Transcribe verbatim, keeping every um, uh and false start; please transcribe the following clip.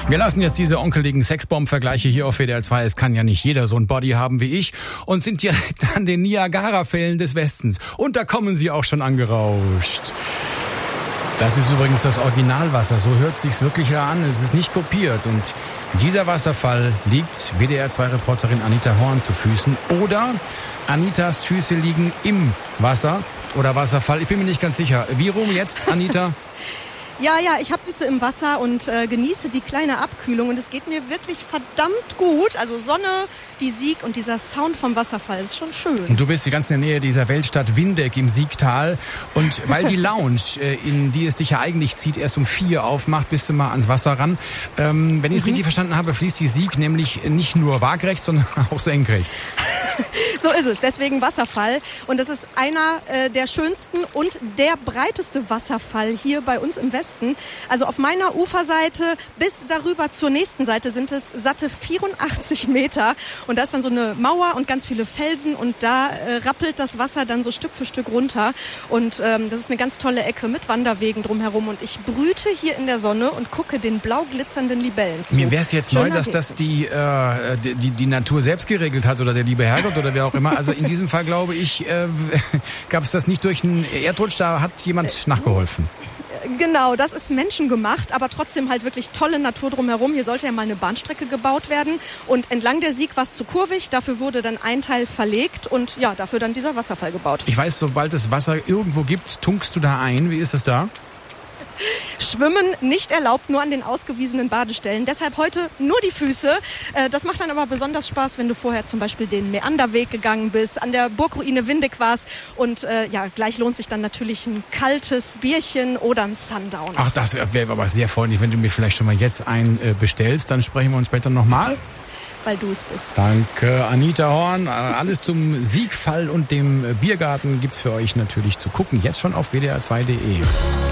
Wir lassen jetzt diese onkeligen Sexbomb-Vergleiche hier auf W D R zwei. Es kann ja nicht jeder so ein Body haben wie ich. Und sind direkt an den Niagara-Fällen des Westens. Und da kommen sie auch schon angerauscht. Das ist übrigens das Originalwasser. So hört sich's wirklich an. Es ist nicht kopiert. Und dieser Wasserfall liegt W D R zwei Reporterin Anita Horn zu Füßen. Oder Anitas Füße liegen im Wasser oder Wasserfall. Ich bin mir nicht ganz sicher. Wie rum jetzt, Anita? Ja, ja, ich habe Füße im Wasser und äh, genieße die kleine Abkühlung und es geht mir wirklich verdammt gut. Also Sonne, die Sieg und dieser Sound vom Wasserfall ist schon schön. Und du bist ganz in der Nähe dieser Weltstadt Windeck im Siegtal und weil die Lounge, äh, in die es dich ja eigentlich zieht, erst um vier aufmacht, bist du mal ans Wasser ran. Ähm, wenn ich es mhm. richtig verstanden habe, fließt die Sieg nämlich nicht nur waagrecht, sondern auch senkrecht. So ist es, deswegen Wasserfall. Und das ist einer äh, der schönsten und der breiteste Wasserfall hier bei uns im Westen. Also auf meiner Uferseite bis darüber zur nächsten Seite sind es satte vierundachtzig Meter. Und da ist dann so eine Mauer und ganz viele Felsen und da äh, rappelt das Wasser dann so Stück für Stück runter. Und ähm, das ist eine ganz tolle Ecke mit Wanderwegen drumherum. Und ich brüte hier in der Sonne und gucke den blau glitzernden Libellen zu. Mir wäre es jetzt Schöner neu, dass das die, äh, die, die Natur selbst geregelt hat oder der liebe Herrgott oder wer auch immer. Also in diesem Fall, glaube ich, äh, gab es das nicht durch einen Erdrutsch, da hat jemand nachgeholfen. Genau, das ist menschengemacht, aber trotzdem halt wirklich tolle Natur drumherum. Hier sollte ja mal eine Bahnstrecke gebaut werden und entlang der Sieg war es zu kurvig. Dafür wurde dann ein Teil verlegt und ja, dafür dann dieser Wasserfall gebaut. Ich weiß, sobald es Wasser irgendwo gibt, tunkst du da ein. Wie ist das da? Schwimmen nicht erlaubt, nur an den ausgewiesenen Badestellen. Deshalb heute nur die Füße. Das macht dann aber besonders Spaß, wenn du vorher zum Beispiel den Meanderweg gegangen bist, an der Burgruine Windeck warst. Und äh, ja, gleich lohnt sich dann natürlich ein kaltes Bierchen oder ein Sundowner. Ach, das wäre wär aber sehr freundlich, wenn du mir vielleicht schon mal jetzt einen äh, bestellst. Dann sprechen wir uns später nochmal. Weil du es bist. Danke, Anita Horn. Alles zum Siegfall und dem Biergarten gibt's für euch natürlich zu gucken. Jetzt schon auf W D R zwei punkt de.